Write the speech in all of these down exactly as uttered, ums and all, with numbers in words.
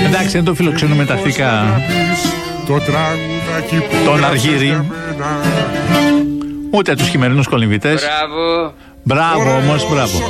Εντάξει, δεν το φιλοξενούμε τα θήκα τον Αργύρι, ούτε τους χειμερινούς κολυμβητές. Μπράβο. Μπράβο όμως, μπράβο.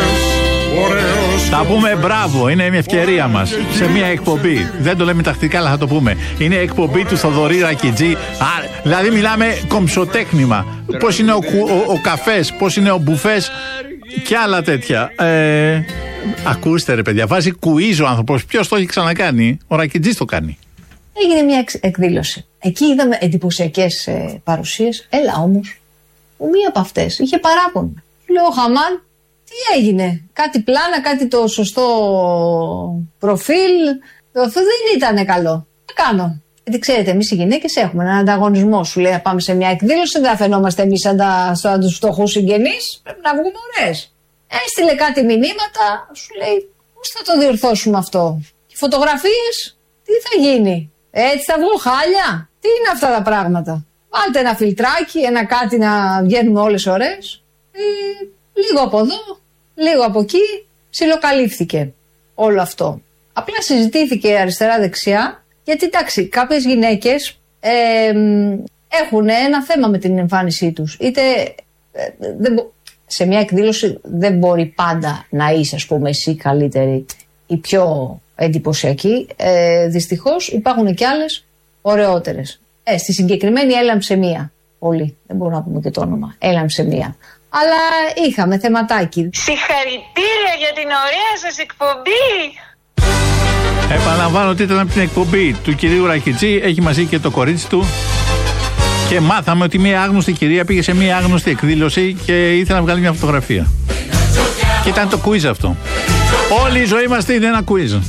Θα πούμε μπράβο, είναι μια ευκαιρία μας σε μια εκπομπή. Δεν το λέμε τακτικά, αλλά θα το πούμε. Είναι η εκπομπή του Θοδωρή Ρακιτζή. Δηλαδή μιλάμε κομψοτέχνημα. Πώς είναι ο, ο, ο καφές, πώς είναι ο μπουφές και άλλα τέτοια. Ε, ακούστε ρε παιδιά, βάζει κουίζ ο άνθρωπος. Ποιος το έχει ξανακάνει? Ο Ρακιτζής το κάνει. Έγινε μια εκδήλωση. Εκεί είδαμε εντυπωσιακές ε, παρουσίες. Έλα όμως, μία από αυτές είχε παράπονο. Λέω, Χαμάν, τι έγινε? Κάτι πλάνα, κάτι το σωστό προφίλ. Αυτό δεν ήταν καλό. Τι κάνω? Γιατί ξέρετε, εμείς οι γυναίκες έχουμε έναν ανταγωνισμό. Σου λέει, πάμε σε μια εκδήλωση, δεν θα φαινόμαστε εμείς σαν, σαν τους φτωχούς συγγενείς. Πρέπει να βγούμε ωραίες. Έστειλε κάτι μηνύματα, σου λέει, πώς θα το διορθώσουμε αυτό? Και φωτογραφίες, τι θα γίνει? Έτσι θα βγουν χάλια? Τι είναι αυτά τα πράγματα? Βάλτε ένα φιλτράκι, ένα κάτι να βγαίνουμε όλες ωραίες. Ε, λίγο από εδώ, λίγο από εκεί, ψιλοκαλύφθηκε όλο αυτό. Απλά συζητήθηκε αριστερά-δεξιά, γιατί εντάξει, κάποιες γυναίκες ε, έχουν ένα θέμα με την εμφάνισή τους. Είτε ε, δεν, σε μια εκδήλωση δεν μπορεί πάντα να είσαι, ας πούμε, εσύ καλύτερη ή πιο εντυπωσιακή. Ε, δυστυχώς υπάρχουν και άλλες ωραιότερες. Ε, στη συγκεκριμένη έλαμψε μία. Όλοι, δεν μπορούμε να πούμε και το όνομα. Έλαμψε μία. Αλλά είχαμε θεματάκι. Συγχαρητήρια για την ωραία σας εκπομπή. Επαναλαμβάνω ότι ήταν από την εκπομπή του κυρίου Ρακιτζή. Έχει μαζί και το κορίτσι του. Και μάθαμε ότι μια άγνωστη κυρία πήγε σε μια άγνωστη εκδήλωση και ήθελε να βγάλει μια φωτογραφία. Και ήταν το quiz αυτό. Όλη η ζωή μας είναι ένα quiz.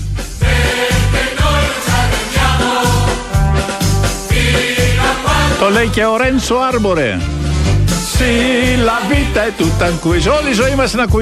Το λέει και ο Ρένσο Άρμπορε. Sì, la vita è tutta un quiz. Όλη η ζωή μας είναι ένα quiz.